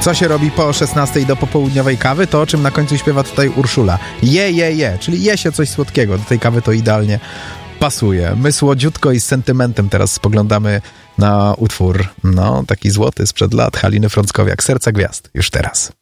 Co się robi po 16 do popołudniowej kawy? To, o czym na końcu śpiewa tutaj Urszula. Je, czyli je się coś słodkiego. Do tej kawy to idealnie pasuje. My słodziutko i z sentymentem teraz spoglądamy na utwór, taki złoty sprzed lat, Haliny Frąckowiak, Serca Gwiazd, już teraz.